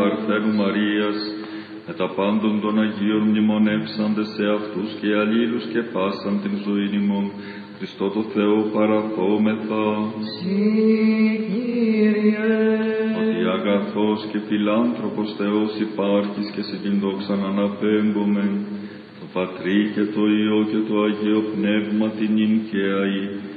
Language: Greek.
Παρθένου Μαρίας, με τα πάντων των Αγίων μνημονεύσαντες σε αυτούς και αλλήλους και πάσαν την ζωήν ημών, Χριστό το Θεό παραθόμεθα. Ότι αγαθός και φιλάνθρωπος Θεός υπάρχεις και σε την δόξαν αναπέμπομεν, το Πατρί και το Υιό και το Αγίο Πνεύμα την νυν και αεί,